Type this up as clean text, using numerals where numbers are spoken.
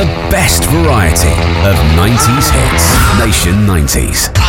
The best variety of 90s hits. Nation 90s.